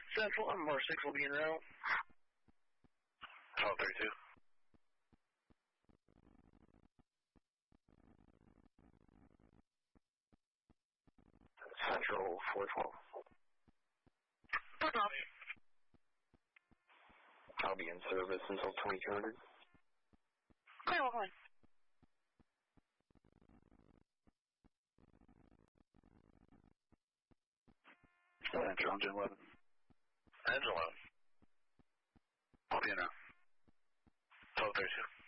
Central, number 6 will be en route. 1232. Central 412. I'll be in service until 2200. Clear, we're going. Central, engine 11. Engine 11. I'll be in now. 1232.